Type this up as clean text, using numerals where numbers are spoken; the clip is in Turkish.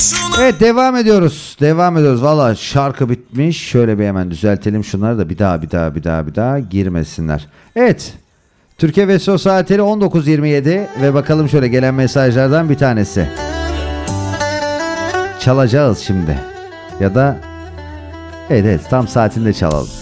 Evet, devam ediyoruz. Devam ediyoruz. Valla şarkı bitmiş. Şöyle bir hemen düzeltelim şunları da bir daha girmesinler. Evet. Türkiye Veso saatleri 19.27 ve bakalım şöyle gelen mesajlardan bir tanesi. Çalacağız şimdi. Ya da evet tam saatinde çalalım.